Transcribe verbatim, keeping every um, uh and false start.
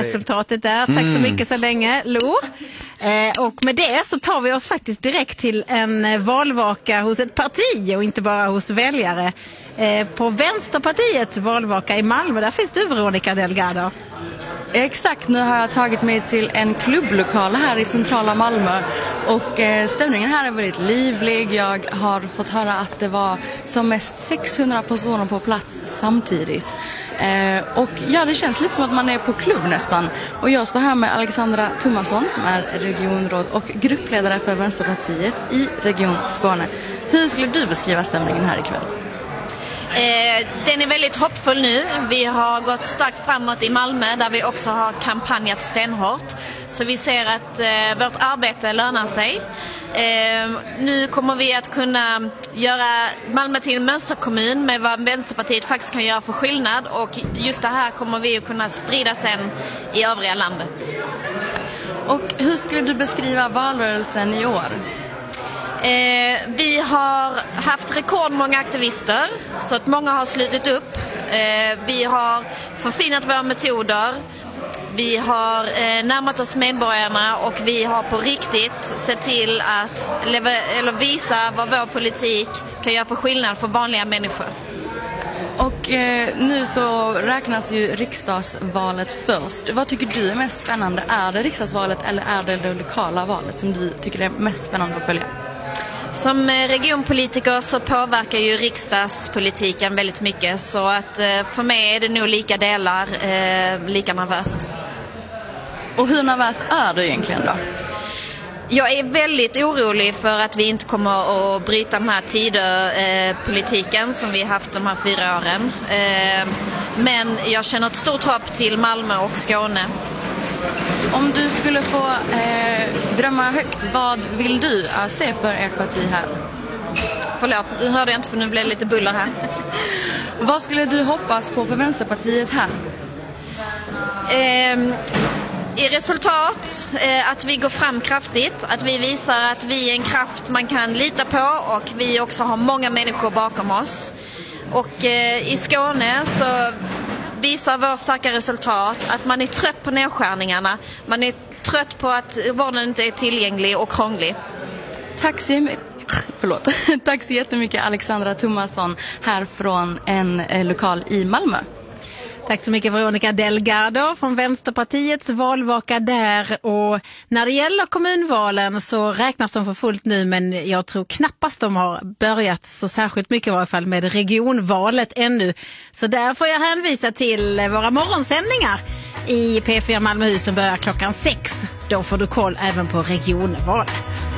resultatet där. Tack mm. så mycket så länge, Lo. Eh, och med det så tar vi oss faktiskt direkt till en valvaka hos ett parti och inte bara hos väljare. Eh, på Vänsterpartiets valvaka i Malmö, där finns du, Veronica Delgado. Exakt, nu har jag tagit mig till en klubblokal här i centrala Malmö och eh, stämningen här är väldigt livlig. Jag har fått höra att det var som mest sexhundra personer på plats samtidigt. Eh, och ja, det känns lite som att man är på klubb nästan. Och jag står här med Alexandra Thomasson som är regionråd och gruppledare för Vänsterpartiet i Region Skåne. Hur skulle du beskriva stämningen här ikväll? Eh, den är väldigt hoppfull nu. Vi har gått starkt framåt i Malmö där vi också har kampanjat stenhårt. Så vi ser att eh, vårt arbete lönar sig. Eh, nu kommer vi att kunna göra Malmö till en mönsterkommun med vad Vänsterpartiet faktiskt kan göra för skillnad. Och just det här kommer vi att kunna sprida sen i övriga landet. Och hur skulle du beskriva valrörelsen i år? Eh, vi har haft rekordmånga aktivister så att många har slutit upp. Eh, vi har förfinat våra metoder. Vi har eh, närmat oss medborgarna och vi har på riktigt sett till att lever- eller visa vad vår politik kan göra för skillnad för vanliga människor. Och eh, nu så räknas ju riksdagsvalet först. Vad tycker du är mest spännande? Är det riksdagsvalet eller är det det lokala valet som du tycker är mest spännande att följa? Som regionpolitiker så påverkar ju riksdagspolitiken väldigt mycket så att för mig är det nog lika delar, eh, lika nervöst. Och hur nervös är du egentligen då? Jag är väldigt orolig för att vi inte kommer att bryta den här tidpolitiken eh, som vi haft de här fyra åren. Eh, men jag känner ett stort hopp till Malmö och Skåne. Om du skulle få eh, drömma högt, vad vill du uh, se för ert parti här? Förlåt, du hörde jag inte för nu blev det lite buller här. Vad skulle du hoppas på för Vänsterpartiet här? Eh, I resultat, eh, att vi går fram kraftigt, att vi visar att vi är en kraft man kan lita på och vi också har många människor bakom oss. Och eh, i Skåne så visar vår starka resultat att man är trött på nedskärningarna. Man är trött på att vården inte är tillgänglig och krånglig. Tack så mycket. Förlåt. Tack så jättemycket Alexandra Thomasson här från en eh, lokal i Malmö. Tack så mycket Veronica Delgado från Vänsterpartiets valvaka där. Och när det gäller kommunvalen så räknas de för fullt nu, men jag tror knappast de har börjat så särskilt mycket i varje fall med regionvalet ännu. Så där får jag hänvisa till våra morgonsändningar i P fyra Malmöhus som börjar klockan sex. Då får du koll även på regionvalet.